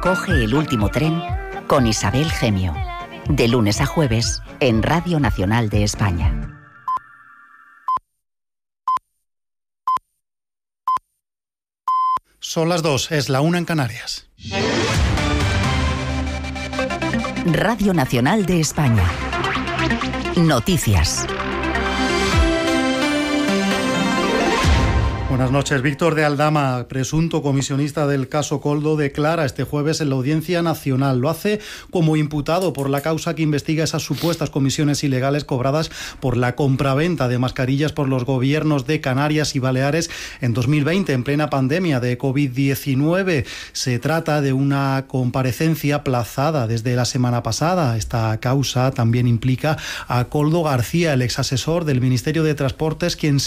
Coge el último tren con Isabel Gemio. De lunes a jueves en Radio Nacional de España. Son las 2, es la 1 en Canarias. Radio Nacional de España. Noticias. Buenas noches. Víctor de Aldama, presunto comisionista del caso Koldo, declara este jueves en la Audiencia Nacional. Lo hace como imputado por la causa que investiga esas supuestas comisiones ilegales cobradas por la compraventa de mascarillas por los gobiernos de Canarias y Baleares en 2020, en plena pandemia de COVID-19. Se trata de una comparecencia aplazada desde la semana pasada. Esta causa también implica a Koldo García, el exasesor del Ministerio de Transportes, quien